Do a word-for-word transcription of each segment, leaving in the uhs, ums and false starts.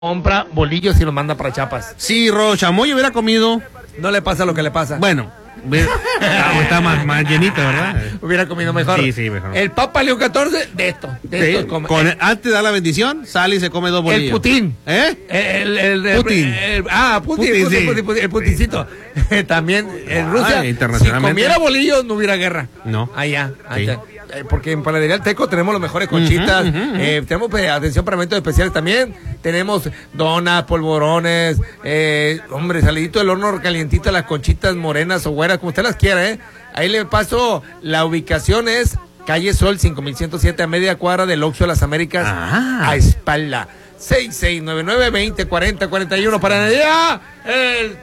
compra bolillos y los manda para Chiapas. Si Rochamoy hubiera comido, no le pasa lo que le pasa. Bueno, está más, más llenito, ¿verdad? Hubiera comido mejor. Sí, sí, mejor. El Papa León catorce, de esto. De Sí, esto come. con el, antes de dar la bendición, sale y se come dos bolillos. El Putin. ¿Eh? El, el, el, Putin. el, el, ah, Putin, Putin, Putin, sí. Putin, Putin, el Putincito. También en Ah, Rusia, si internacionalmente. comiera bolillos, no hubiera guerra. No. Allá. Sí. allá. Eh, Porque en Panadería El Teco tenemos los mejores conchitas. Uh-huh, uh-huh, uh-huh. Eh, tenemos pues, atención para eventos especiales también. Tenemos donas, polvorones. Eh, hombre, salidito del horno calientito, las conchitas morenas o güeras, como usted las quiera, ¿eh? Ahí le paso, la ubicación es Calle Sol cinco mil ciento siete, a media cuadra del Oxxo de las Américas, Ah. a espalda. seis seis nueve nueve, veinte, cuarenta, cuarenta y uno para Panadería El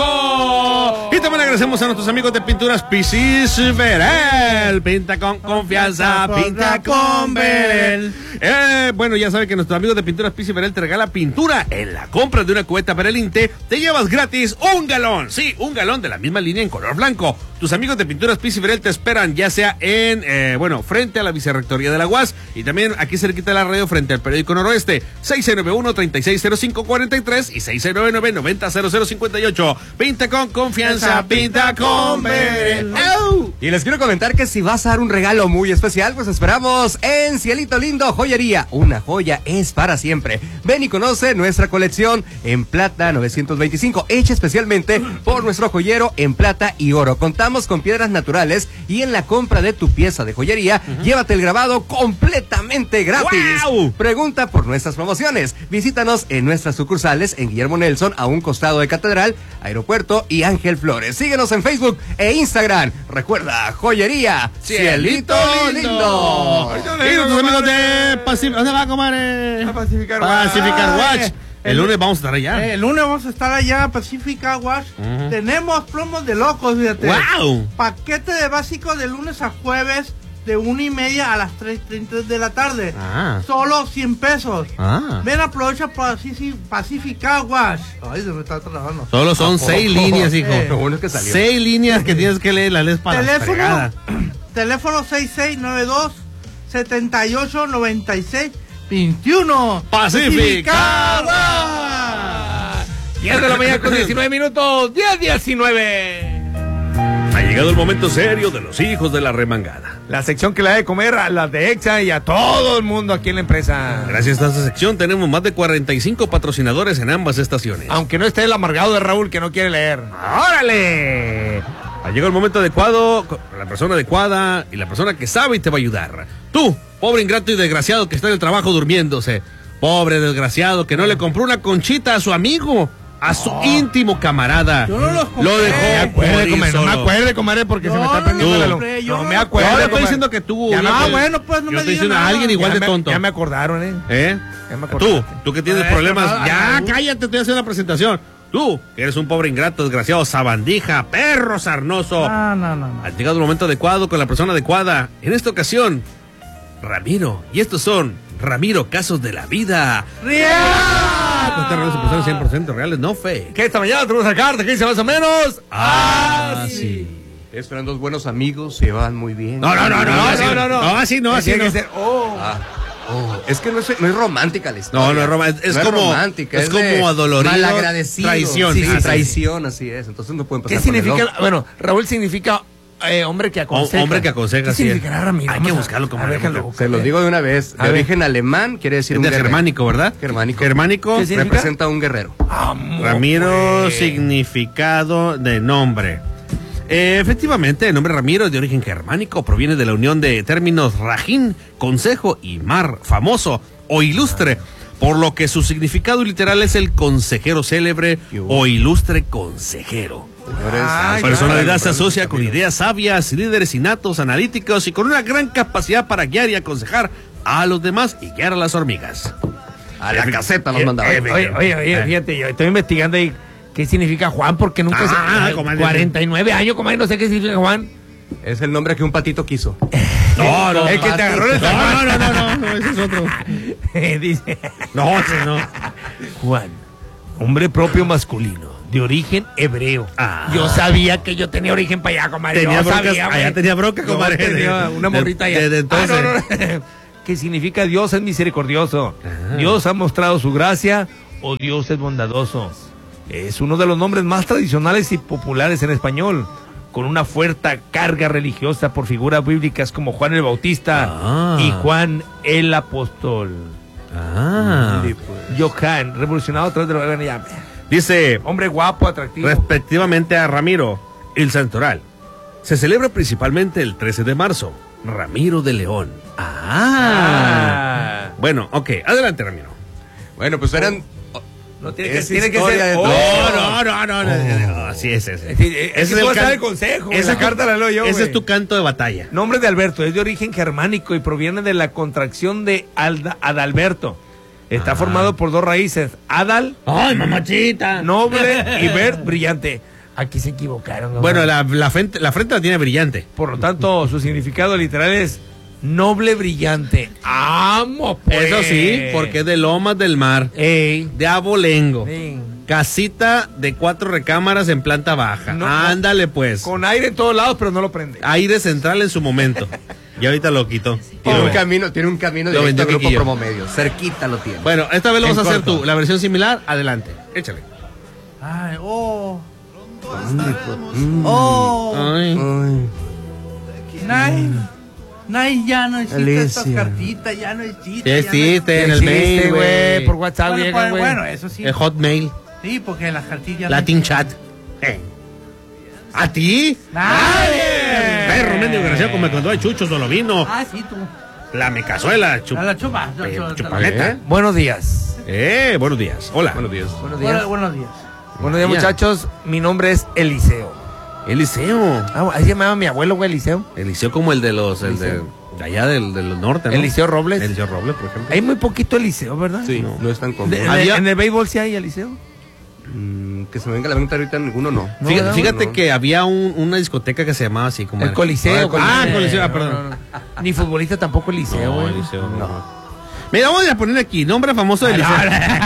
Teco. Y también agradecemos a nuestros amigos de Pinturas Pisis Verel. Pinta con confianza, pinta con Verel. Eh, bueno, ya saben que nuestros amigos de Pinturas Pisis Verel te regala pintura. En la compra de una cubeta Verel Inte te llevas gratis un galón. Sí, un galón de la misma línea en color blanco. Tus amigos de Pinturas Pisis Verel te esperan, ya sea en, eh, bueno, frente a la Vicerrectoría de la U A S y también aquí cerquita de la radio frente al Periódico Noroeste. seis seis nueve uno, tres seis cero cinco cuatro tres y seis seis nueve nueve, nueve cero cero cero cinco ocho. Pinta con confianza, pinta con Verel. ¡Au! Y les quiero comentar que si vas a dar un regalo muy especial, pues esperamos en Cielito Lindo Joyería. Una joya es para siempre. Ven y conoce nuestra colección en plata novecientos veinticinco, hecha especialmente por nuestro joyero en plata y oro. Contamos con piedras naturales y en la compra de tu pieza de joyería, uh-huh, llévate el grabado completamente gratis. ¡Wow! Pregunta por nuestras promociones. Visítanos en nuestras sucursales en Guillermo Nelson, a un costado de Catedral, Aeropuerto y Ángel Flores. Síguenos en Facebook e Instagram. Recuerda, joyería Cielito Lindo. Y nuestros amigos de Pacific, ¿dónde va, comadre? A Pacificar Pacificar Watch. Watch. El lunes vamos a estar allá. Eh, el lunes vamos a estar allá, Pacifica Watch. Uh-huh. Tenemos promos de locos, fíjate. ¡Wow! Paquete de básico de lunes a jueves, de una y media a las tres treinta de la tarde. Ah. Solo cien pesos. Ah. Ven, aprovecha Pacifica Watch. Ay, se me está trabajando. Solo son seis líneas, hijo. Eh. Lo bueno es que salió. Seis líneas que tienes que leer, la lees para la Teléfono, fregada. teléfono seis seis nueve dos, siete ocho, nueve seis, veintiuno. Pacifica diez de la mañana con diecinueve minutos. diez diecinueve. Ha llegado el momento serio de los hijos de la remangada. La sección que le da de comer a las de Exa y a todo el mundo aquí en la empresa. Gracias a esta sección tenemos más de cuarenta y cinco patrocinadores en ambas estaciones. Aunque no esté el amargado de Raúl que no quiere leer. ¡Órale! Ha llegado el momento adecuado, la persona adecuada y la persona que sabe y te va a ayudar. Tú, pobre ingrato y desgraciado que está en el trabajo durmiéndose. Pobre desgraciado que no le compró una conchita a su amigo, a su oh. íntimo camarada. Yo no los compré. Lo dejó. Me acuerde, comadre, no me acuerde, comadre, porque no, se me está no, prendiendo no, la hombre, luz. yo No no me lo- acuerdo. No, le estoy comadre. diciendo que tú. Ya me yo Ah, te- bueno, pues no yo me estoy digas diciendo a nada. alguien igual Ya de me- tonto. Ya me acordaron, ¿eh? ¿Eh? Ya me acordaron. Tú, tú que tienes A ver, problemas. a ver, Ya, a ver. cállate, estoy haciendo la presentación. Tú, que eres un pobre ingrato, desgraciado, sabandija, perro sarnoso. No, no, no, no. Ha llegado el momento adecuado con la persona adecuada. En esta ocasión, Ramiro. Y estos son Ramiro Casos de la Vida. ¡Real! Estas redes se pusieron cien por ciento reales, no fake. Que esta mañana tenemos a carta que dice más o menos. Ah, sí. Esperan dos buenos amigos, se van muy bien. No, no, no, no, No, así no, no, no. No, así no, así Tiene no. que ser, oh. Ah, oh, es que no es, no es romántica la historia. No, no es romántica, es No como- romántica, es de como adolorido, malagradecido. traición. Sí, Ah, sí, sí, traición, así es. Entonces no pueden pasar ¿Qué por el significa? ojo. Bueno, Raúl significa eh, hombre que aconseja. Hombre que aconseja, ¿Qué sí. significará, Ramiro? Hay que Vamos a- buscarlo como a ver, ejemplo. déjalo Se los buscar. digo de una vez. A De ver. origen alemán quiere decir Es un de guerrero. germánico, ¿verdad? Germánico. Germánico. ¿Qué significa? Representa a un guerrero. Amor, Ramiro, pues. significado de nombre. Eh, efectivamente, el nombre Ramiro es de origen germánico, proviene de la unión de términos rajín, consejo, y mar, famoso o ilustre, por lo que su significado literal es el consejero célebre o ilustre consejero. Señores, Ay, Su personalidad ya, se asocia con ideas sabias, líderes innatos, analíticos y con una gran capacidad para guiar y aconsejar a los demás y guiar a las hormigas. a la caseta nos Eh, mandaba. Oye, oye, oye, oye, fíjate, yo estoy investigando ahí qué significa Juan, porque nunca Ah, se... comadre. cuarenta y nueve años, comadre, no sé qué significa Juan. Es el nombre que un patito quiso. No, no, El que te agarró el no, no, no, no, no, no, ese es otro. Dice No, ese no. Juan, hombre propio masculino, de origen hebreo. Ah. Yo sabía que yo tenía origen para allá, comadre. Tenía yo broncas, sabía, allá güey. tenía bronca, Yo comadre. tenía una De- morrita allá. desde entonces. Ah, no, no, no. Que significa Dios es misericordioso. Ah. Dios ha mostrado su gracia o Dios es bondadoso. Es uno de los nombres más tradicionales y populares en español, con una fuerte carga religiosa por figuras bíblicas como Juan el Bautista Ah. y Juan el Apóstol. Ah. Johan, revolucionado a través de la bueno, ya. Dice, Hombre guapo, atractivo. respectivamente a Ramiro, el santoral. Se celebra principalmente el trece de marzo. Ramiro de León. Ah. Ah. Bueno, ok, adelante, Ramiro. Bueno, pues eran. No tiene que, Es tiene que historia ser. de- Oh, No, no, no, no, no. Así es, ese. Es decir, es que Ese tú el vas a dar can- el consejo, güey, ese la es tu- carta la leo yo, Ese güey. es tu canto de batalla. Nombre de Alberto es de origen germánico y proviene de la contracción de Alda- Adalberto. Está Ah. formado por dos raíces, Adal, ¡Ay, mamachita! noble, y Bert, brillante. Aquí se equivocaron. ¿no? Bueno, la, la, frente, la frente la tiene brillante. Por lo tanto, su significado literal es noble, brillante. ¡Amo, pues! Eso sí, porque es de Lomas del Mar, Ey. de Abolengo. Sí. Casita de cuatro recámaras en planta baja. No, Ándale, pues. Con aire en todos lados, pero no lo prende. Aire central en su momento. Y ahorita lo quitó. Tiene Lo- un camino, tiene un camino Lo directo vendió a Grupo Quiquillo. Promomedio. Cerquita lo tiene. Bueno, esta vez lo En vas a hacer corto. tú. La versión similar, adelante. Échale. Ay, oh. Mm. Oh. Ay. Ay. Nay. Nay, ya no existe Alicia. estas cartitas, ya no existe. Sí ya no existe en el Existe, mail, güey. por WhatsApp, Bueno, llegan, pues, güey. bueno, eso sí. El Hotmail. Sí, porque las cartillas. Latin Chat. Eh. ¿A ti? ¡Nadie! Perro, mendigo desgraciado, como me contó de Chucho solo vino. Ah, sí, tú. La mecazuela, chup A la chupa. eh, chupa- chupaleta. ¿Eh? Buenos días. Eh, buenos días. Hola. Buenos días. Buenos días. Buenos, buenos días. Buenos días, Día. muchachos. Mi nombre es Eliseo. Eliseo. Ah, así se llamaba mi abuelo, güey, Eliseo. Eliseo como el de los, el de, de allá del, del norte, ¿no? Eliseo Robles. Eliseo Robles, por ejemplo. Hay muy poquito Eliseo, ¿verdad? Sí, No. no, es tan común. De- en, Había- el, en el béisbol sí hay Eliseo. Mm, que se me venga a la mente ahorita ninguno, no. No, Fíjate, ¿verdad? fíjate No. que había un- una discoteca que se llamaba así como El era. Coliseo. Ah, Coliseo. Coliseo, ah, No, perdón. no, no. Ni futbolista tampoco Eliseo, No, güey. Eliseo, no. Mira, vamos a poner aquí, nombre famoso de Eliseo.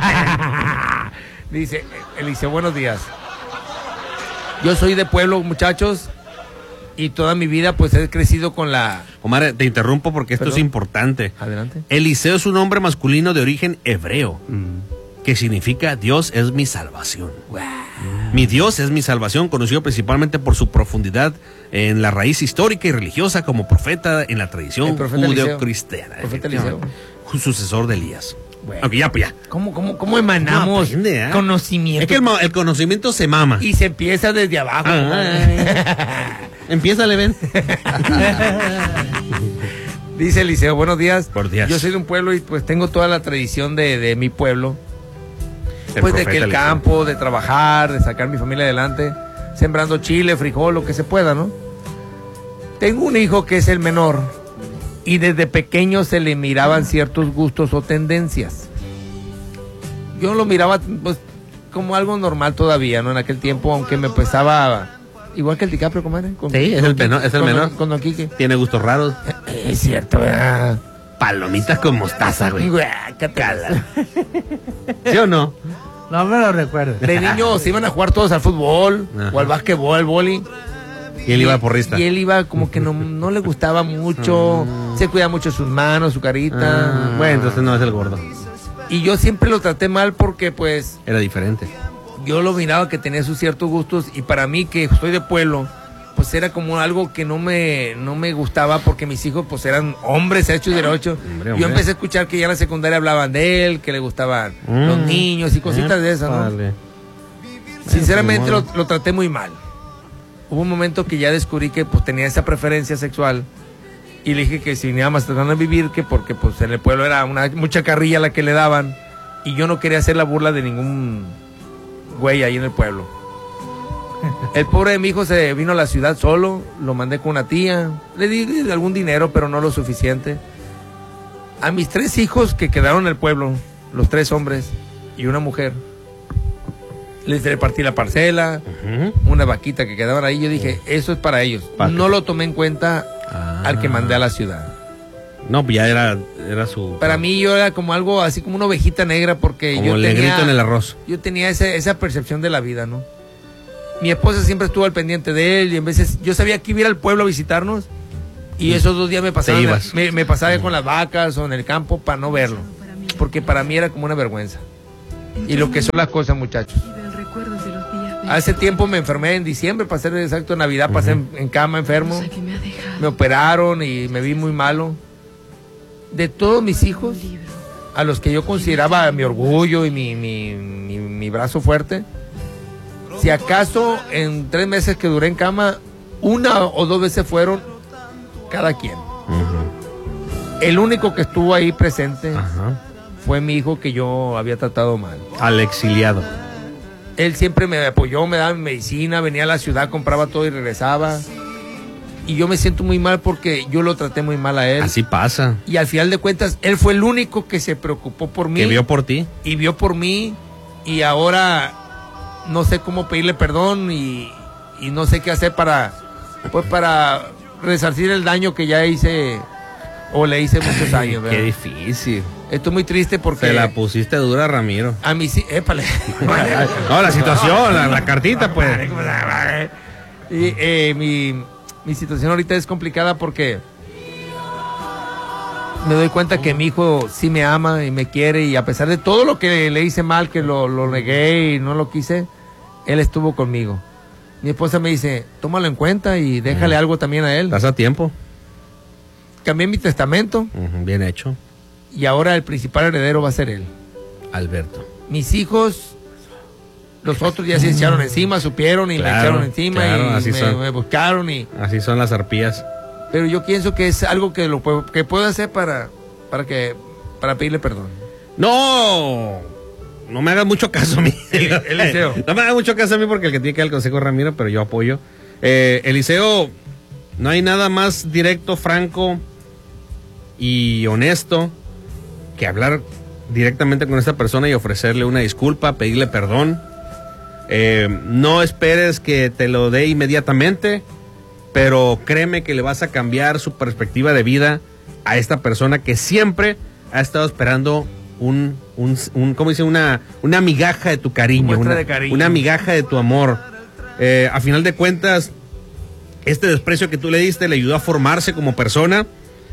Dice, Eliseo, buenos días. Yo soy de pueblo, muchachos, y toda mi vida pues he crecido con la... Omar, te interrumpo porque esto Perdón. es importante. Adelante. Eliseo es un nombre masculino de origen hebreo, Mm. que significa Dios es mi salvación. Mi Dios es mi salvación, conocido principalmente por su profundidad en la raíz histórica y religiosa como profeta en la tradición El profeta Eliseo. judeocristiana. Profeta efectivamente. Sucesor de Elías. Bueno. Aunque ya, pues ya. ¿Cómo, cómo, cómo emanamos No aprende, ¿eh? conocimiento? Es que el, ma- el conocimiento se mama. Y se empieza desde abajo. Ah, Empieza, le ven. Dice Eliseo, buenos días. Buenos días. Yo soy de un pueblo y pues tengo toda la tradición de, de mi pueblo. El Pues de profeta que el Eliseo. campo, de trabajar, de sacar mi familia adelante, sembrando chile, frijol, lo que se pueda, ¿no? Tengo un hijo que es el menor y desde pequeño se le miraban ciertos gustos o tendencias. Yo lo miraba pues como algo normal todavía, ¿no? En aquel tiempo, aunque me pesaba igual que el DiCaprio, comadre. Con- Sí, es con el Quique, menor, es el con menor. Don- Con Don Quique. Tiene gustos raros. Es cierto, ¿verdad? Palomitas con mostaza, güey. Guácatela. ¿Sí o no? No me lo recuerdo. De niño se iban a jugar todos al fútbol, Ajá. o al básquetbol, al boli. Y él iba a porrista. Y él iba como que no, no le gustaba mucho, se cuidaba mucho sus manos, su carita. Ah, bueno, entonces no es el gordo. Y yo siempre lo traté mal porque pues Era diferente. yo lo miraba que tenía sus ciertos gustos y para mí que soy de pueblo, pues era como algo que no me, no me gustaba porque mis hijos pues eran hombres hechos y derechos. Hombre, Yo hombre. empecé a escuchar que ya en la secundaria hablaban de él, que le gustaban Mm. los niños y cositas de esas, ¿no? Vale. Sinceramente Bueno, lo, lo traté muy mal. Hubo un momento que ya descubrí que pues tenía esa preferencia sexual y le dije que si venía más tratando de vivir, que porque pues en el pueblo era una mucha carrilla la que le daban y yo no quería hacer la burla de ningún güey ahí en el pueblo. El pobre de mi hijo se vino a la ciudad solo, lo mandé con una tía, le di algún dinero pero no lo suficiente. A mis tres hijos que quedaron en el pueblo, los tres hombres y una mujer, les repartí la parcela, Ujú. una vaquita que quedaban ahí. Yo dije, eso es para ellos. Para No que- lo tomé en cuenta Ah. al que mandé a la ciudad. No, pues ya era, era su... Para mí yo era como algo así como una ovejita negra porque como yo el tenía, negrito en el arroz. yo tenía ese- esa percepción de la vida, ¿no? Mi esposa siempre estuvo al pendiente de él y en veces yo sabía que iba a ir al pueblo a visitarnos y esos dos días me pasaba, Te ibas. me, me pasaba con las vacas o en el campo para no verlo, porque para mí era como una vergüenza. y lo que son las cosas, muchachos. Hace tiempo me enfermé en diciembre, para ser exacto, en Navidad uh-huh. pasé en, en cama enfermo, me operaron y me vi muy malo. De todos mis hijos, a los que yo consideraba mi orgullo y mi, mi, mi, mi brazo fuerte, si acaso en tres meses que duré en cama, una o dos veces fueron cada quien. Uh-huh. El único que estuvo ahí presente uh-huh. fue mi hijo, que yo había tratado mal. Al exiliado. Él siempre me apoyó, me daba mi medicina, venía a la ciudad, compraba todo y regresaba. Y yo me siento muy mal porque yo lo traté muy mal a él. Así pasa. Y al final de cuentas, él fue el único que se preocupó por mí. Que vio por ti. Y vio por mí. Y ahora no sé cómo pedirle perdón y, y no sé qué hacer para, pues para resarcir el daño que ya hice o le hice muchos años. ¿Verdad? Qué difícil. Estoy muy triste porque... Te la pusiste dura, Ramiro. A mí sí, épale. No, la situación, la, la cartita, pues. Y eh, mi, mi situación ahorita es complicada porque me doy cuenta que mi hijo sí me ama y me quiere, y a pesar de todo lo que le hice mal, que lo, lo negué y no lo quise, él estuvo conmigo. Mi esposa me dice, tómalo en cuenta y déjale uh-huh. algo también a él. ¿Estás a tiempo? Cambié mi testamento. Uh-huh, bien hecho. Y ahora el principal heredero va a ser él. Alberto. Mis hijos, los otros ya se echaron encima, supieron y claro, me echaron encima claro, y así me, son. me buscaron y... Así son las arpías. Pero yo pienso que es algo que lo puedo, que puedo hacer para, para que para pedirle perdón. No, no me hagas mucho caso a mí. El, Eliseo. No me hagas mucho caso a mí porque el que tiene que dar el consejo es Ramiro, pero yo apoyo. Eh, Eliseo, no hay nada más directo, franco y honesto que hablar directamente con esta persona y ofrecerle una disculpa, pedirle perdón. Eh, no esperes que te lo dé inmediatamente, pero créeme que le vas a cambiar su perspectiva de vida a esta persona que siempre ha estado esperando un, un, un ¿cómo dice? Una, una migaja de tu cariño, una, de cariño. una migaja de tu amor. Eh, a final de cuentas, este desprecio que tú le diste le ayudó a formarse como persona,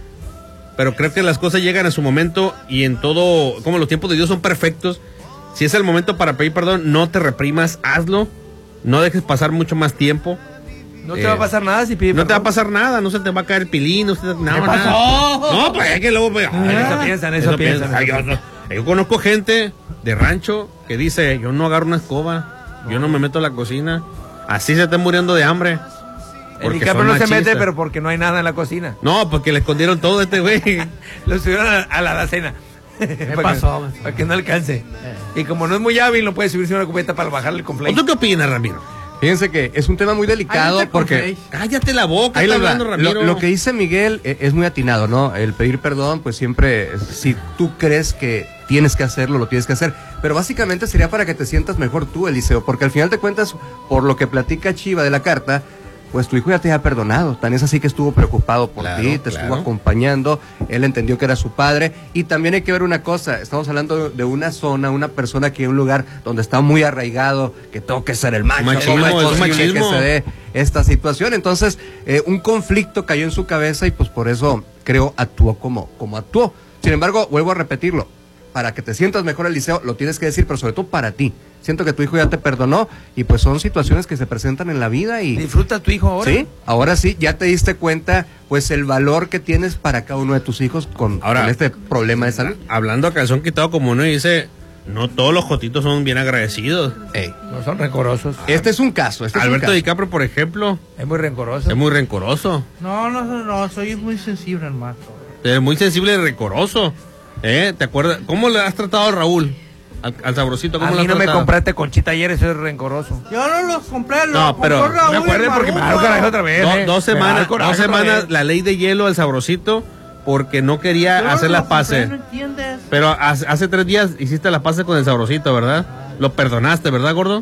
pero creo que las cosas llegan a su momento y en todo, como los tiempos de Dios son perfectos. Si es el momento para pedir perdón, no te reprimas, hazlo, no dejes pasar mucho más tiempo. No te eh, va a pasar nada si pides No perdón. te va a pasar nada, no se te va a caer el pilín, no, se te, no, ¿Qué nada. pasó? No, pues es que luego... Pues, ay, ah, eso piensan, eso, eso piensan. piensan. Yo, yo, yo conozco gente de rancho que dice, yo no agarro una escoba, no. yo no me meto a la cocina, así se estén muriendo de hambre. El DiCaprio no se mete, pero porque no hay nada en la cocina. No, porque le escondieron todo a este güey. Lo subieron a, a la alacena. ¿Qué pasó? Que, para que no alcance. Eh. Y como no es muy hábil, no puede subirse a una cubeta para bajarle el completo. ¿Tú qué opinas, Ramiro? Fíjense que es un tema muy delicado porque... Cállate la boca, ahí está hablando, Ramiro. Lo, lo que dice Miguel es muy atinado, ¿no? El pedir perdón, pues siempre, si tú crees que tienes que hacerlo, lo tienes que hacer. Pero básicamente sería para que te sientas mejor tú, Eliseo, porque al final de cuentas, por lo que platica Chiva de la carta, pues tu hijo ya te ha perdonado, tan es así que estuvo preocupado por claro, ti, te claro. estuvo acompañando, él entendió que era su padre, y también hay que ver una cosa, estamos hablando de una zona, una persona que en un lugar donde está muy arraigado, que tengo que ser el macho, machismo, es posible machismo. que se dé esta situación, entonces eh, un conflicto cayó en su cabeza y pues por eso creo actuó como, como actuó. Sin embargo, vuelvo a repetirlo, para que te sientas mejor, Eliseo, lo tienes que decir, pero sobre todo para ti. Siento que tu hijo ya te perdonó y pues son situaciones que se presentan en la vida y... Disfruta a tu hijo ahora. Sí, ahora sí, ya te diste cuenta pues el valor que tienes para cada uno de tus hijos con, ahora, con este problema de salud. Hablando a calzón quitado, como uno dice, no todos los jotitos son bien agradecidos. Ey, no son rencorosos. Este es un caso. Este Alberto es un caso. DiCaprio, por ejemplo. Es muy rencoroso. Es muy rencoroso. No, no, no, soy muy sensible, hermano. Es muy sensible y rencoroso. ¿Eh? ¿Te acuerdas? ¿Cómo le has tratado a Raúl? Al, al sabrosito, ¿cómo a le has mí no tratado? me compraste conchita ayer, eso es rencoroso. Yo no los compré, los no, pero compró Raúl. Me acuerdo porque me dejó coraje otra vez. Do, eh. Dos semanas, dos semanas la ley de hielo al sabrosito porque no quería Yo hacer no las paces. No entiendes. Pero hace, hace tres días hiciste las paces con el sabrosito, ¿verdad? Lo perdonaste, ¿verdad, gordo?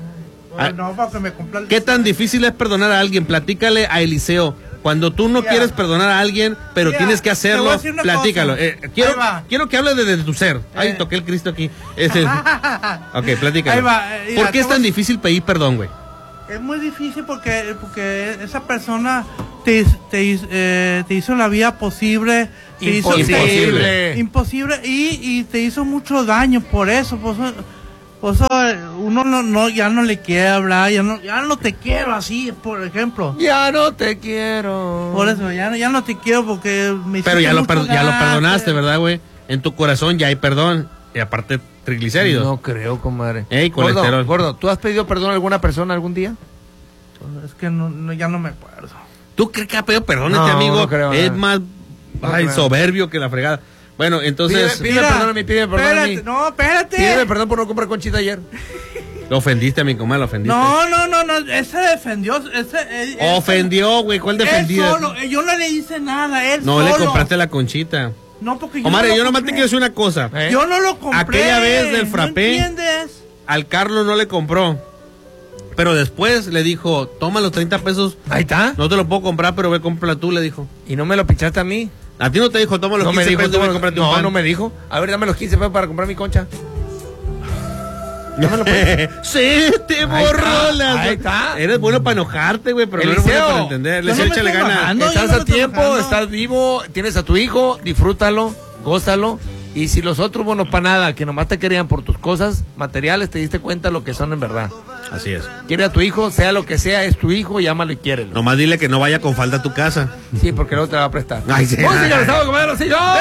Ay, no, porque me compré el... ¿Qué tan difícil es perdonar a alguien? Platícale a Eliseo. Cuando tú no yeah. quieres perdonar a alguien, pero yeah. tienes que hacerlo, platícalo. Eh, quiero, quiero que hables desde de tu ser. Ay, eh. toqué el Cristo aquí. Ese. Ok, platícalo. Eh, ¿Por qué es tan difícil pedir perdón, güey? Es muy difícil porque, porque esa persona te, te, eh, te hizo la vida posible. Te imposible. Hizo, te, imposible. Y, y te hizo mucho daño por eso. Por eso Por eso eh, uno no, no, ya no le quiere hablar, ya no, ya no te quiero así, por ejemplo. Ya no te quiero. Por eso, ya no, ya no te quiero porque me Pero ya hiciste lo, mucho per- ya lo gasto. perdonaste, ¿verdad, güey? En tu corazón ya hay perdón. Y aparte, triglicéridos. No creo, comadre. Ey, colesterol. Gordo, gordo, ¿tú has pedido perdón a alguna persona algún día? Es que no, no, ya no me acuerdo. ¿Tú crees que ha pedido perdón No, este amigo? no creo, es no. más No ay, creo. soberbio que la fregada. Bueno, entonces Pide- Pídeme perdón a mí, pídeme perdón a mí. Espérate, no, espérate. Pídeme perdón por no comprar conchita ayer. lo ofendiste a mi comadre, lo ofendiste. No, no, no, no, ese defendió, ese... él- él- Ofendió, güey, ¿cuál Él defendía? solo, eh, yo no le hice nada, él No solo. le compraste la conchita. No, porque yo Comadre, no lo yo nomás te compré. quiero decir una cosa. ¿Eh? Yo no lo compré. Aquella vez del ¿no frappé. entiendes? Al Carlos no le compró. Pero después le dijo, toma los treinta pesos. Ahí está. No te lo puedo comprar, pero ve, compra tú, le dijo. Y no me lo pichaste a mí. A ti no te dijo, toma los No me quince dijo, pesos, tú ve, me- cómprate un no, pan. no me dijo. A ver, dame los quince pesos para comprar mi concha. Dámelo, pues. Sí, te Ahí borró está, la... ahí está. Eres bueno para enojarte, güey, pero no eres Eliseo, bueno para entender. yo Les no me échale estoy ganas. enojando. No, yo Estás no me a estoy tiempo, enojando. estás vivo, tienes a tu hijo, disfrútalo, gózalo. Y si los otros, bueno, para nada, que nomás te querían por tus cosas materiales, te diste cuenta lo que son en verdad. Así es. Quiere a tu hijo, sea lo que sea, es tu hijo, llámalo y quiérelo. Nomás dile que no vaya con falda a tu casa. Sí, porque luego te la va a prestar. Ay, sí. ¡Oh, señor, estamos comiendo, señor!